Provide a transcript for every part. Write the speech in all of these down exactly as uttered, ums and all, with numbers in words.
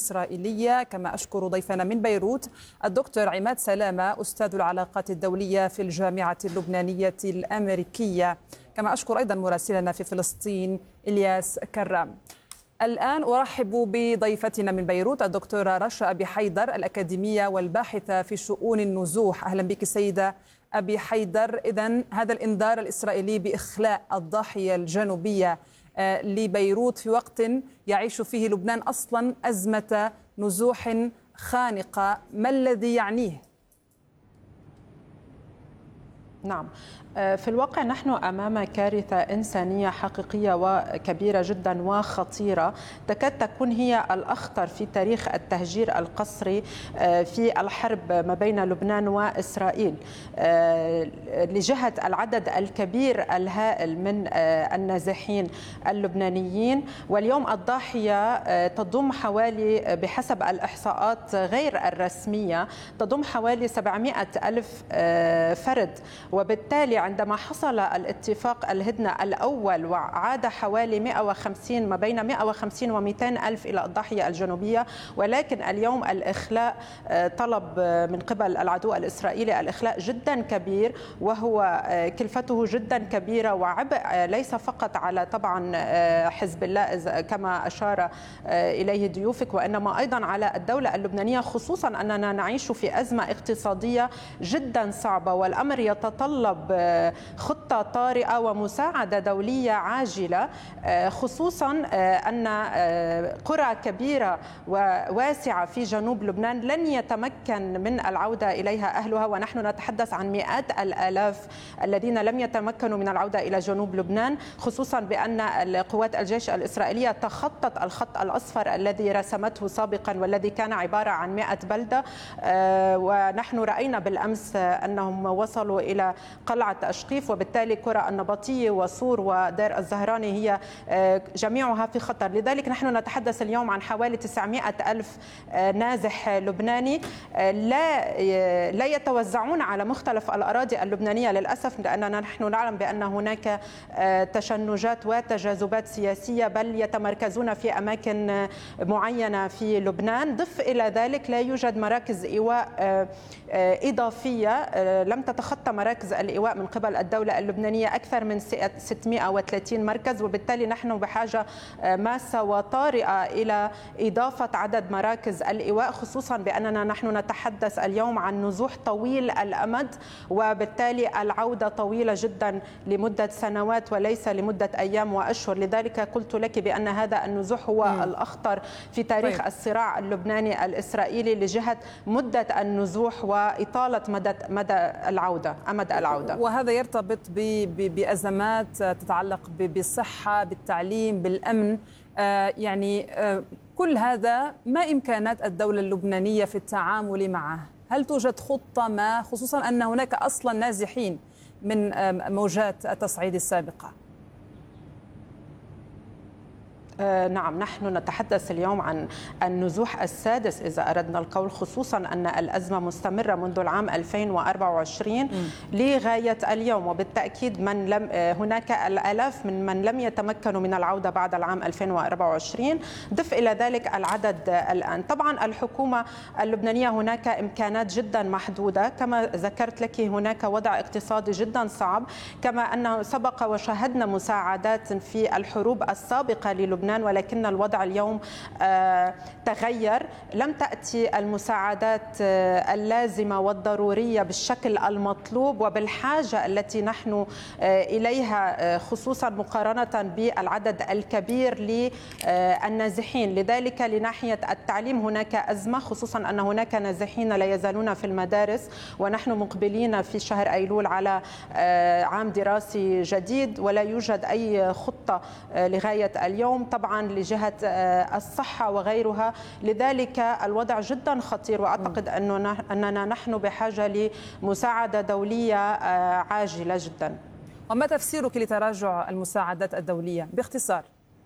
الإسرائيلية. كما أشكر ضيفنا من بيروت الدكتور عماد سلامة أستاذ العلاقات الدولية في الجامعة اللبنانية الأمريكية. كما أشكر أيضا مراسلنا في فلسطين إلياس كرام. الآن أرحب بضيفتنا من بيروت الدكتورة رشا أبي حيدر الأكاديمية والباحثة في شؤون النزوح. أهلا بك سيدة أبي حيدر. إذن هذا الإنذار الإسرائيلي بإخلاء الضاحية الجنوبية لبيروت في وقت يعيش فيه لبنان أصلا أزمة نزوح خانقة، ما الذي يعنيه؟ نعم، في الواقع نحن أمام كارثة إنسانية حقيقية وكبيرة جدا وخطيرة، تكاد تكون هي الأخطر في تاريخ التهجير القسري في الحرب ما بين لبنان وإسرائيل، لجهة العدد الكبير الهائل من النازحين اللبنانيين. واليوم الضاحية تضم حوالي، بحسب الإحصاءات غير الرسمية، تضم حوالي سبعمائة ألف فرد. وبالتالي عندما حصل الاتفاق الهدنة الأول وعاد حوالي مئة وخمسين ما بين مئة وخمسين ومئتين ألف إلى الضاحية الجنوبية، ولكن اليوم الإخلاء طلب من قبل العدو الإسرائيلي الإخلاء جدا كبير، وهو كلفته جدا كبيرة وعبء ليس فقط على طبعا حزب الله كما أشار إليه ضيوفك، وإنما أيضا على الدولة اللبنانية، خصوصا أننا نعيش في أزمة اقتصادية جدا صعبة، والأمر يتطلب خطة طارئة ومساعدة دولية عاجلة، خصوصا أن قرى كبيرة وواسعة في جنوب لبنان لن يتمكن من العودة إليها أهلها، ونحن نتحدث عن مئات الآلاف الذين لم يتمكنوا من العودة إلى جنوب لبنان، خصوصا بأن قوات الجيش الإسرائيلية تخطت الخط الأصفر الذي رسمته سابقا والذي كان عبارة عن مئة بلدة. ونحن رأينا بالأمس أنهم وصلوا إلى قلعة أشقيف، وبالتالي قرى النبطية وصور ودير الزهراني هي جميعها في خطر. لذلك نحن نتحدث اليوم عن حوالي تسعمائة ألف نازح لبناني لا لا يتوزعون على مختلف الأراضي اللبنانية للأسف، لأننا نحن نعلم بأن هناك تشنجات وتجاذبات سياسية، بل يتمركزون في أماكن معينة في لبنان. ضف إلى ذلك لا يوجد مراكز إيواء إضافية، لم تتخطى مراكز الإيواء من قبل الدولة اللبنانية أكثر من ستمائة وثلاثين مركز، وبالتالي نحن بحاجة ماسة وطارئة إلى إضافة عدد مراكز الإيواء، خصوصا بأننا نحن نتحدث اليوم عن نزوح طويل الأمد، وبالتالي العودة طويلة جدا لمدة سنوات وليس لمدة أيام وأشهر. لذلك قلت لك بأن هذا النزوح هو م. الأخطر في تاريخ طيب. الصراع اللبناني الإسرائيلي، لجهة مدة النزوح وإطالة مدى مدى العودة أمد العودة. وهذا يرتبط بأزمات تتعلق بالصحة، بالتعليم، بالأمن. يعني كل هذا ما إمكانات الدولة اللبنانية في التعامل معه؟ هل توجد خطة ما، خصوصا أن هناك أصلا نازحين من موجات التصعيد السابقة؟ نعم، نحن نتحدث اليوم عن النزوح السادس إذا أردنا القول، خصوصا أن الأزمة مستمرة منذ العام ألفين وأربعة وعشرين م. لغاية اليوم، وبالتأكيد من لم هناك الآلاف من من لم يتمكنوا من العودة بعد العام ألفين وأربعة وعشرين. ضف إلى ذلك العدد الآن. طبعا الحكومة اللبنانية هناك إمكانات جدا محدودة، كما ذكرت لك هناك وضع اقتصادي جدا صعب، كما أنه سبق وشاهدنا مساعدات في الحروب السابقة للبنان، ولكن الوضع اليوم تغير. لم تأتي المساعدات اللازمة والضرورية بالشكل المطلوب وبالحاجة التي نحن إليها، خصوصا مقارنة بالعدد الكبير للنازحين. لذلك لناحية التعليم هناك أزمة، خصوصا أن هناك نازحين لا يزالون في المدارس، ونحن مقبلين في شهر أيلول على عام دراسي جديد ولا يوجد أي خطة لغاية اليوم، طبعا لجهة الصحة وغيرها. لذلك الوضع جدا خطير، وأعتقد أننا, أننا نحن بحاجة لمساعدة دولية عاجلة جدا. وما تفسيرك لتراجع المساعدات الدولية باختصار؟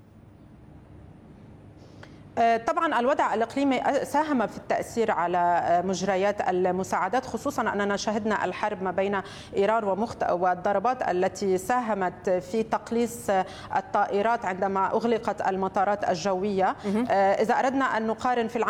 طبعا الوضع الإقليمي ساهم في التأثير على مجريات المساعدات، خصوصا أننا شهدنا الحرب ما بين إيران ومخت... والضربات التي ساهمت في تقليص الطائرات عندما أغلقت المطارات الجوية. إذا أردنا أن نقارن في العام